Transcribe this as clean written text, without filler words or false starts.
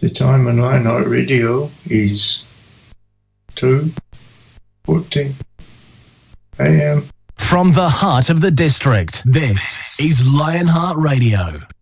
The time on Lionheart Radio is 2:14 a.m. From the heart of the district, this is Lionheart Radio.